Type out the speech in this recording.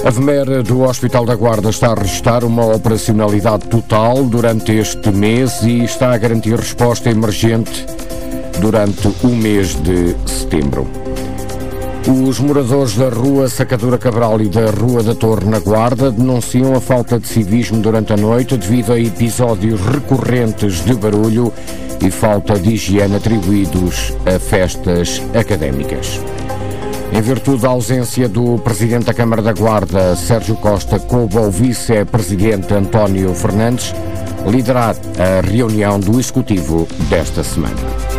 A VMER do Hospital da Guarda está a registrar uma operacionalidade total durante este mês e está a garantir resposta emergente durante o mês de setembro. Os moradores da Rua Sacadura Cabral e da Rua da Torre na Guarda denunciam a falta de civismo durante a noite devido a episódios recorrentes de barulho e falta de higiene atribuídos a festas académicas. Em virtude da ausência do Presidente da Câmara da Guarda, Sérgio Costa, coube ao Vice-Presidente António Fernandes liderar a reunião do Executivo desta semana.